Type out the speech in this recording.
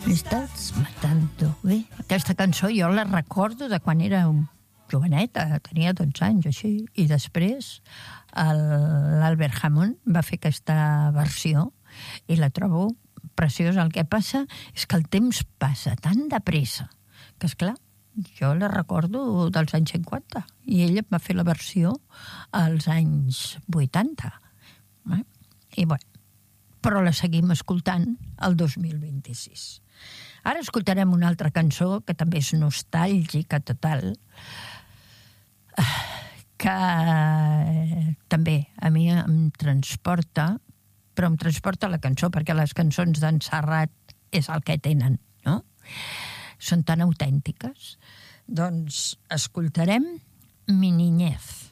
Estàs matando. Bé, aquesta cançó jo la recordo de quan era un joveneta, tenia 12 anys, així, i després l'Albert Hammond va fer aquesta versió i la trobo preciosa. El que passa és que el temps passa tan de pressa que, esclar, jo la recordo dels anys 50 i ella va fer la versió als anys 80. I bueno, però la seguim escoltant el 2026. Ara escoltarem una altra cançó que també és nostàlgica total, que també a mi em transporta, però em transporta la cançó, perquè les cançons d'en Serrat és el que tenen, no? Són tan autèntiques. Doncs escoltarem Mi niñez.